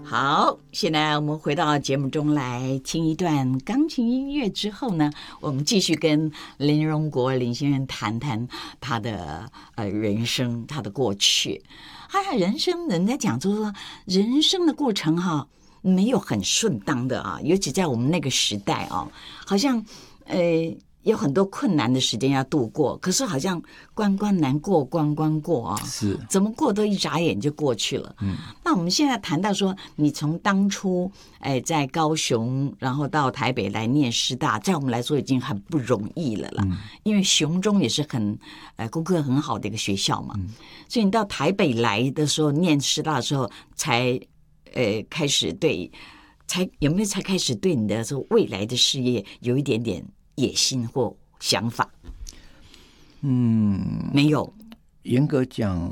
好，现在我们回到节目中来，听一段钢琴音乐之后呢，我们继续跟林荣国林先生谈谈他的人生，他的过去。人生人家讲就是说，人生的过程没有很顺当的啊，尤其在我们那个时代啊，好像有很多困难的时间要度过，可是好像关关难过关关过啊， 是怎么过都一眨眼就过去了。那我们现在谈到说，你从当初在高雄，然后到台北来念师大，在我们来说已经很不容易了啦。因为雄中也是很功课很好的一个学校嘛，所以你到台北来的时候念师大的时候，才开始有没有才开始对你的未来的事业有一点点野心或想法？没有。 严格讲，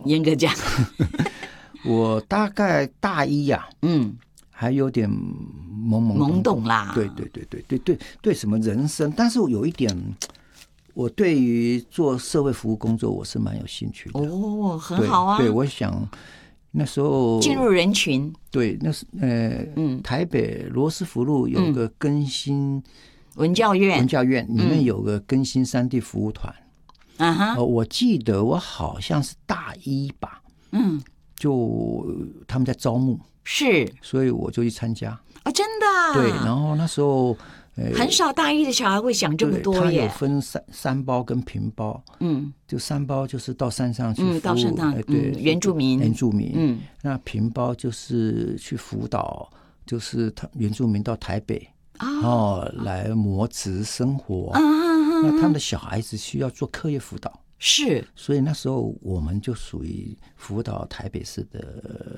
我大概大一呀，还有点懵懂啦。 对，什么人生？但是有一点，我对于做社会服务工作，我是蛮有兴趣的。 哦，很好啊。 对，我想那时候进入人群。 对，那是台北罗斯福路有个更新文教院里面有个更新3地服务团。我记得我好像是大一吧，就他们在招募， 是， 所以我就去参加。 真的啊？ 对，然后那时候很少大一的小孩会想这么多耶。 他有分山包跟平包，就山包就是到山上去服务， 到山上，对，原住民， 那平包就是去辅导，就是原住民到台北来磨职生活，那他们的小孩子需要做课业辅导， 是， 所以那时候我们就属于辅导台北市的